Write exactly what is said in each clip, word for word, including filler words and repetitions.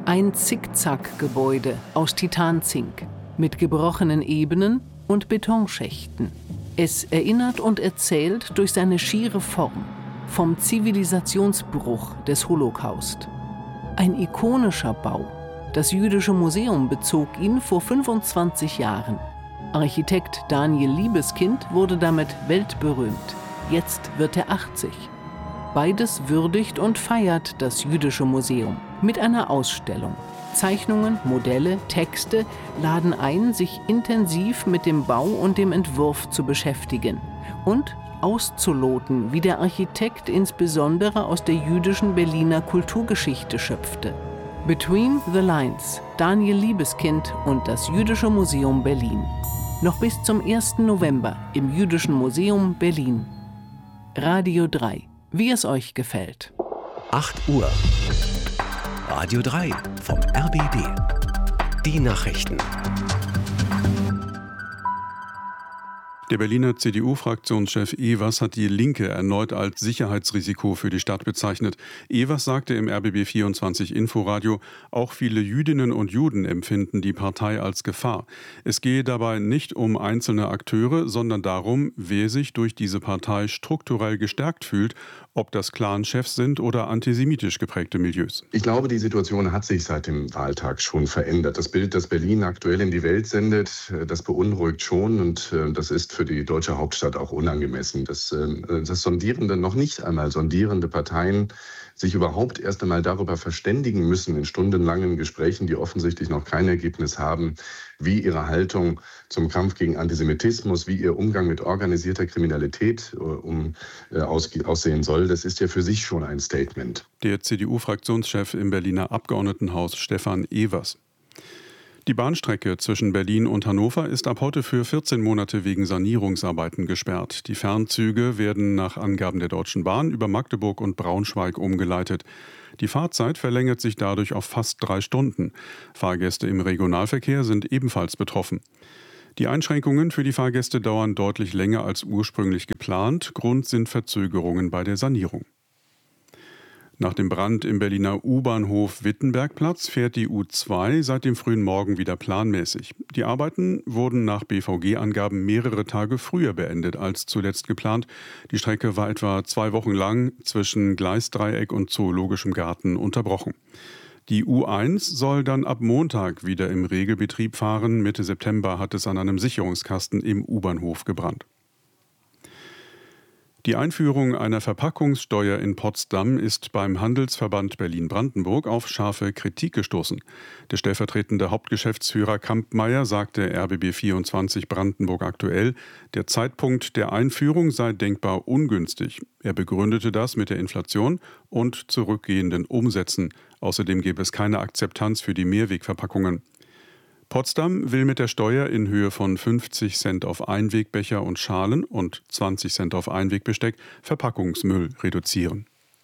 Ein Zickzackgebäude aus Titanzink mit gebrochenen Ebenen und Betonschächten. Es erinnert und erzählt durch seine schiere Form vom Zivilisationsbruch des Holocaust. Ein ikonischer Bau. Das Jüdische Museum bezog ihn vor fünfundzwanzig Jahren. Architekt Daniel Liebeskind wurde damit weltberühmt. Jetzt wird er achtzig. Beides würdigt und feiert das Jüdische Museum mit einer Ausstellung. Zeichnungen, Modelle, Texte laden ein, sich intensiv mit dem Bau und dem Entwurf zu beschäftigen und auszuloten, wie der Architekt insbesondere aus der jüdischen Berliner Kulturgeschichte schöpfte. Between the Lines, Daniel Liebeskind und das Jüdische Museum Berlin. Noch bis zum ersten November im Jüdischen Museum Berlin. Radio drei, wie es euch gefällt. acht Uhr. Radio drei vom R B B. Die Nachrichten. Der Berliner C D U-Fraktionschef Ewers hat die Linke erneut als Sicherheitsrisiko für die Stadt bezeichnet. Ewers sagte im R B B vierundzwanzig Inforadio, auch viele Jüdinnen und Juden empfinden die Partei als Gefahr. Es gehe dabei nicht um einzelne Akteure, sondern darum, wer sich durch diese Partei strukturell gestärkt fühlt, ob das Clan-Chefs sind oder antisemitisch geprägte Milieus. Ich glaube, die Situation hat sich seit dem Wahltag schon verändert. Das Bild, das Berlin aktuell in die Welt sendet, das beunruhigt schon und das ist für die deutsche Hauptstadt auch unangemessen. Dass, dass sondierende, noch nicht einmal sondierende Parteien sich überhaupt erst einmal darüber verständigen müssen in stundenlangen Gesprächen, die offensichtlich noch kein Ergebnis haben, wie ihre Haltung zum Kampf gegen Antisemitismus, wie ihr Umgang mit organisierter Kriminalität um, äh, aus, aussehen soll, das ist ja für sich schon ein Statement. Der C D U-Fraktionschef im Berliner Abgeordnetenhaus Stefan Ewers. Die Bahnstrecke zwischen Berlin und Hannover ist ab heute für vierzehn Monate wegen Sanierungsarbeiten gesperrt. Die Fernzüge werden nach Angaben der Deutschen Bahn über Magdeburg und Braunschweig umgeleitet. Die Fahrzeit verlängert sich dadurch auf fast drei Stunden. Fahrgäste im Regionalverkehr sind ebenfalls betroffen. Die Einschränkungen für die Fahrgäste dauern deutlich länger als ursprünglich geplant. Grund sind Verzögerungen bei der Sanierung. Nach dem Brand im Berliner U-Bahnhof Wittenbergplatz fährt die U zwei seit dem frühen Morgen wieder planmäßig. Die Arbeiten wurden nach B V G-Angaben mehrere Tage früher beendet als zuletzt geplant. Die Strecke war etwa zwei Wochen lang zwischen Gleisdreieck und Zoologischem Garten unterbrochen. Die U eins soll dann ab Montag wieder im Regelbetrieb fahren. Mitte September hat es an einem Sicherungskasten im U-Bahnhof gebrannt. Die Einführung einer Verpackungssteuer in Potsdam ist beim Handelsverband Berlin-Brandenburg auf scharfe Kritik gestoßen. Der stellvertretende Hauptgeschäftsführer Kampmeier sagte R B B vierundzwanzig Brandenburg aktuell, der Zeitpunkt der Einführung sei denkbar ungünstig. Er begründete das mit der Inflation und zurückgehenden Umsätzen. Außerdem gäbe es keine Akzeptanz für die Mehrwegverpackungen. Potsdam will mit der Steuer in Höhe von fünfzig Cent auf Einwegbecher und Schalen und zwanzig Cent auf Einwegbesteck Verpackungsmüll reduzieren.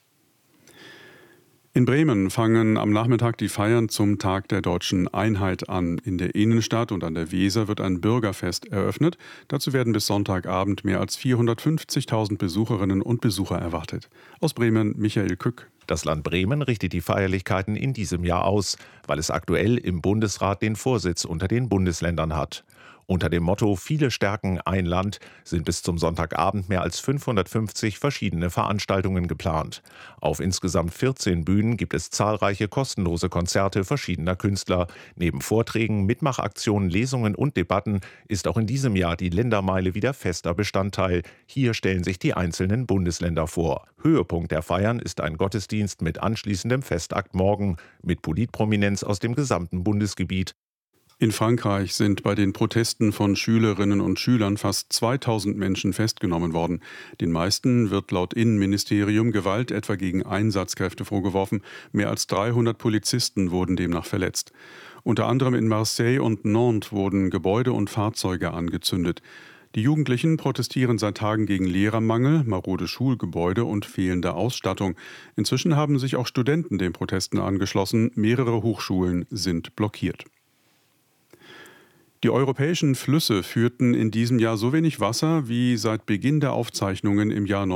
In Bremen fangen am Nachmittag die Feiern zum Tag der Deutschen Einheit an. In der Innenstadt und an der Weser wird ein Bürgerfest eröffnet. Dazu werden bis Sonntagabend mehr als vierhundertfünfzigtausend Besucherinnen und Besucher erwartet. Aus Bremen Michael Kück. Das Land Bremen richtet die Feierlichkeiten in diesem Jahr aus, weil es aktuell im Bundesrat den Vorsitz unter den Bundesländern hat. Unter dem Motto »Viele stärken ein Land« sind bis zum Sonntagabend mehr als fünfhundertfünfzig verschiedene Veranstaltungen geplant. Auf insgesamt vierzehn Bühnen gibt es zahlreiche kostenlose Konzerte verschiedener Künstler. Neben Vorträgen, Mitmachaktionen, Lesungen und Debatten ist auch in diesem Jahr die Ländermeile wieder fester Bestandteil. Hier stellen sich die einzelnen Bundesländer vor. Höhepunkt der Feiern ist ein Gottesdienst mit anschließendem Festakt morgen mit Politprominenz aus dem gesamten Bundesgebiet. In Frankreich sind bei den Protesten von Schülerinnen und Schülern fast zweitausend Menschen festgenommen worden. Den meisten wird laut Innenministerium Gewalt etwa gegen Einsatzkräfte vorgeworfen. Mehr als dreihundert Polizisten wurden demnach verletzt. Unter anderem in Marseille und Nantes wurden Gebäude und Fahrzeuge angezündet. Die Jugendlichen protestieren seit Tagen gegen Lehrermangel, marode Schulgebäude und fehlende Ausstattung. Inzwischen haben sich auch Studenten den Protesten angeschlossen. Mehrere Hochschulen sind blockiert. Die europäischen Flüsse führten in diesem Jahr so wenig Wasser wie seit Beginn der Aufzeichnungen im Jahr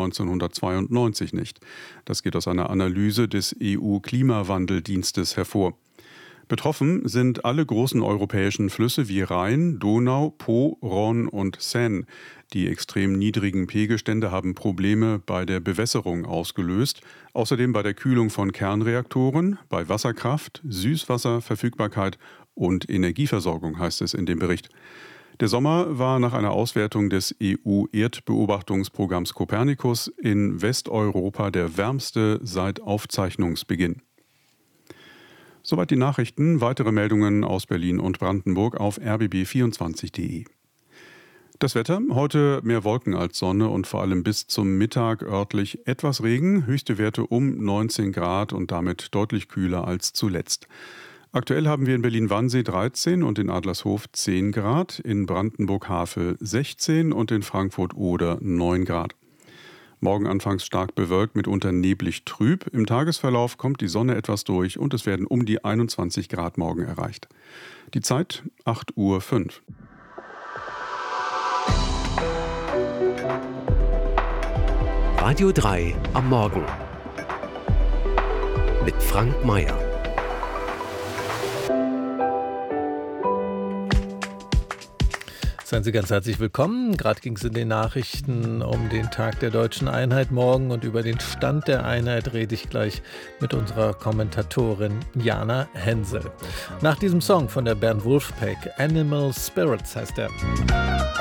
neunzehnhundertzweiundneunzig nicht. Das geht aus einer Analyse des E U-Klimawandeldienstes hervor. Betroffen sind alle großen europäischen Flüsse wie Rhein, Donau, Po, Rhône und Seine. Die extrem niedrigen Pegelstände haben Probleme bei der Bewässerung ausgelöst, außerdem bei der Kühlung von Kernreaktoren, bei Wasserkraft, Süßwasserverfügbarkeit und Energieversorgung, heißt es in dem Bericht. Der Sommer war nach einer Auswertung des E U-Erdbeobachtungsprogramms Copernicus in Westeuropa der wärmste seit Aufzeichnungsbeginn. Soweit die Nachrichten. Weitere Meldungen aus Berlin und Brandenburg auf r b b vierundzwanzig punkt de. Das Wetter, heute mehr Wolken als Sonne und vor allem bis zum Mittag örtlich etwas Regen, höchste Werte um neunzehn Grad und damit deutlich kühler als zuletzt. Aktuell haben wir in Berlin-Wannsee dreizehn und in Adlershof zehn Grad, in Brandenburg-Havel sechzehn und in Frankfurt-Oder neun Grad. Morgen anfangs stark bewölkt, mitunter neblig trüb. Im Tagesverlauf kommt die Sonne etwas durch und es werden um die einundzwanzig Grad morgen erreicht. Die Zeit acht Uhr fünf. Radio drei am Morgen mit Frank Mayer. Seien Sie ganz herzlich willkommen. Gerade ging es in den Nachrichten um den Tag der deutschen Einheit morgen und über den Stand der Einheit rede ich gleich mit unserer Kommentatorin Jana Hensel. Nach diesem Song von der Band Wolfpack, Animal Spirits heißt er.